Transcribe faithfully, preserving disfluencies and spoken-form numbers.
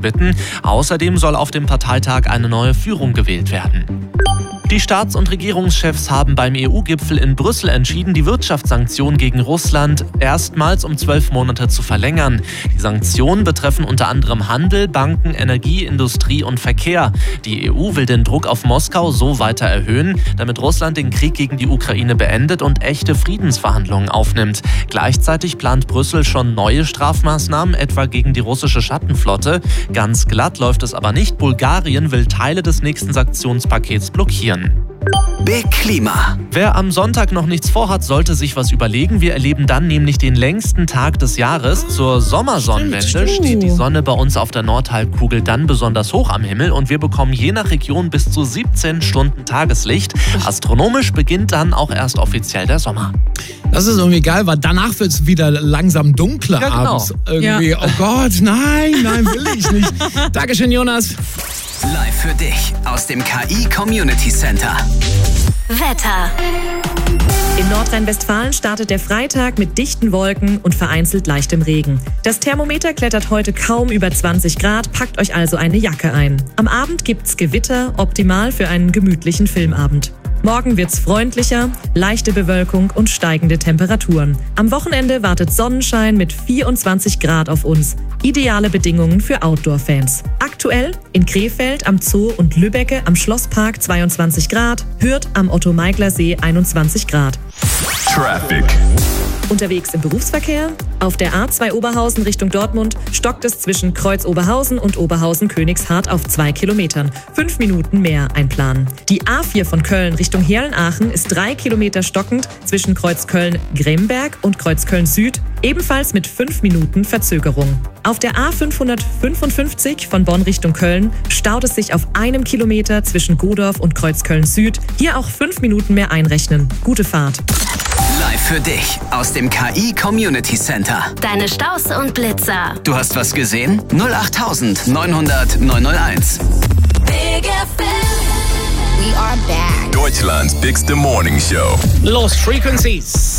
bitten. Außerdem soll auf dem Parteitag eine neue Führung gewählt werden. Die Staats- und Regierungschefs haben beim E U-Gipfel in Brüssel entschieden, die Wirtschaftssanktionen gegen Russland erstmals um zwölf Monate zu verlängern. Die Sanktionen betreffen unter anderem Handel, Banken, Energie, Industrie und Verkehr. Die E U will den Druck auf Moskau so weiter erhöhen, damit Russland den Krieg gegen die Ukraine beendet und echte Friedensverhandlungen aufnimmt. Gleichzeitig plant Brüssel schon neue Strafmaßnahmen, etwa gegen die russische Schattenflotte. Ganz glatt läuft es aber nicht. Bulgarien will Teile des nächsten Sanktionspakets blockieren. Big Klima. Wer am Sonntag noch nichts vorhat, sollte sich was überlegen. Wir erleben dann nämlich den längsten Tag des Jahres. Zur Sommersonnenwende Stimmt, stimmt. steht die Sonne bei uns auf der Nordhalbkugel dann besonders hoch am Himmel und wir bekommen je nach Region bis zu siebzehn Stunden Tageslicht. Astronomisch beginnt dann auch erst offiziell der Sommer. Das ist irgendwie geil, weil danach wird es wieder langsam dunkler Ja, genau. abends. Irgendwie, ja. Oh Gott, nein, nein, will ich nicht. Dankeschön, Jonas. Live für dich aus dem K I Community Center. Wetter. In Nordrhein-Westfalen startet der Freitag mit dichten Wolken und vereinzelt leichtem Regen. Das Thermometer klettert heute kaum über zwanzig Grad, packt euch also eine Jacke ein. Am Abend gibt's Gewitter, optimal für einen gemütlichen Filmabend. Morgen wird's freundlicher, leichte Bewölkung und steigende Temperaturen. Am Wochenende wartet Sonnenschein mit vierundzwanzig Grad auf uns. Ideale Bedingungen für Outdoor-Fans. Aktuell in Krefeld am Zoo und Lübbecke am Schlosspark zweiundzwanzig Grad, Hürth am Otto-Meigler-See einundzwanzig Grad. Traffic. Unterwegs im Berufsverkehr? Auf der A zwei Oberhausen Richtung Dortmund stockt es zwischen Kreuz Oberhausen und Oberhausen-Königshardt auf zwei Kilometern. Fünf Minuten mehr einplanen. Die A vier von Köln Richtung Herlen-Aachen ist drei Kilometer stockend zwischen Kreuz Köln-Gremberg und Kreuz Köln-Süd, ebenfalls mit fünf Minuten Verzögerung. Auf der A fünfhundertfünfundfünfzig von Bonn Richtung Köln staut es sich auf einem Kilometer zwischen Godorf und Kreuz Köln-Süd. Hier auch fünf Minuten mehr einrechnen. Gute Fahrt. Live für dich aus dem K I Community Center. Deine Staus und Blitzer. Du hast was gesehen? null acht neunhundert neunhunderteins. Big F M. We are back. Deutschland's Bigste Morning Show. Lost Frequencies.